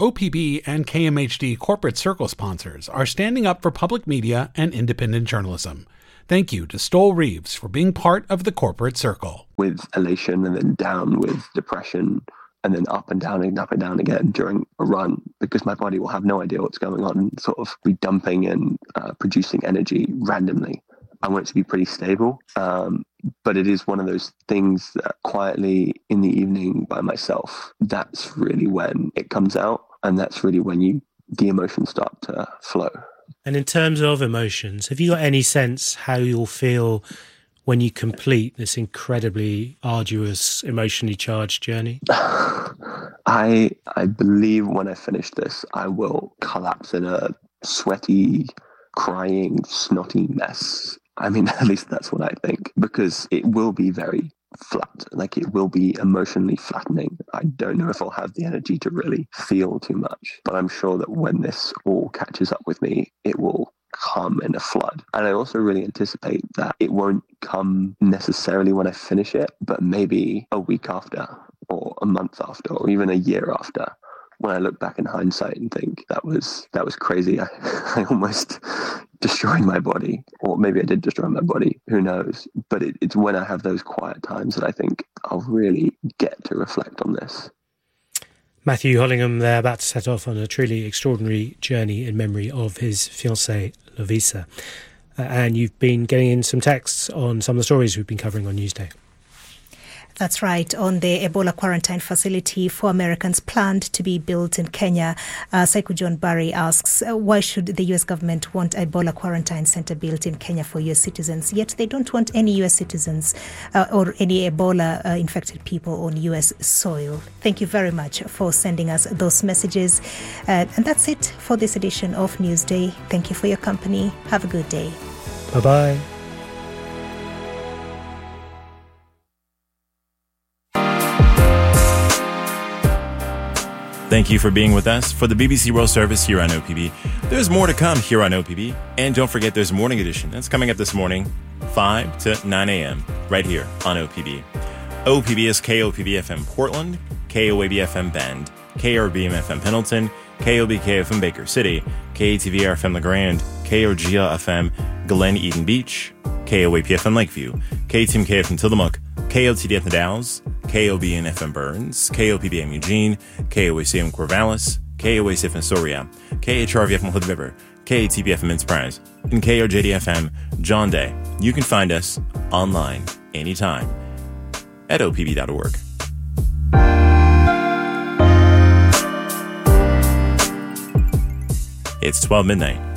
OPB and KMHD Corporate Circle sponsors are standing up for public media and independent journalism. Thank you to Stoll Reeves for being part of the Corporate Circle. With elation and then down with depression and then up and down again during a run, because my body will have no idea what's going on and sort of be dumping and producing energy randomly. I want it to be pretty stable, but it is one of those things that quietly in the evening by myself, that's really when it comes out, and that's really when the emotions start to flow. And in terms of emotions, have you got any sense how you'll feel when you complete this incredibly arduous, emotionally charged journey? I believe when I finish this, I will collapse in a sweaty, crying, snotty mess. I mean, at least that's what I think, because it will be very flat. Like, it will be emotionally flattening. I don't know if I'll have the energy to really feel too much, but I'm sure that when this all catches up with me, it will come in a flood. And I also really anticipate that it won't come necessarily when I finish it, but maybe a week after, or a month after, or even a year after, when I look back in hindsight and think that was crazy. I almost destroyed my body, or maybe I did destroy my body, who knows. But it's when I have those quiet times that I think I'll really get to reflect on this. Matthew Hollingham there, about to set off on a truly extraordinary journey in memory of his fiancée, Lovisa. And you've been getting in some texts on some of the stories we've been covering on Newsday. That's right. On the Ebola quarantine facility for Americans planned to be built in Kenya, Saiku John Barry asks, why should the U.S. government want an Ebola quarantine center built in Kenya for U.S. citizens, yet they don't want any U.S. citizens or any Ebola-infected people on U.S. soil? Thank you very much for sending us those messages. And that's it for this edition of Newsday. Thank you for your company. Have a good day. Bye-bye. Thank you for being with us for the BBC World Service here on OPB. There's more to come here on OPB. And don't forget, there's Morning Edition. That's coming up this morning, 5 to 9 a.m., right here on OPB. OPB is KOPB FM Portland, KOAB FM Bend, KRBM FM Pendleton, KOBK FM Baker City, KATVR FM LeGrand, KOGA FM Glen Eden Beach, KOAP FM Lakeview, KTMK FM Tillamook, KOTD FM Dalles, KOBN FM Burns, KOPBM Eugene, KOAC FM Corvallis, KOAC FM Soria, KHRV FM Hood River, KATB FM Enterprise, and KOJD FM John Day. You can find us online anytime at opb.org. It's 12 midnight.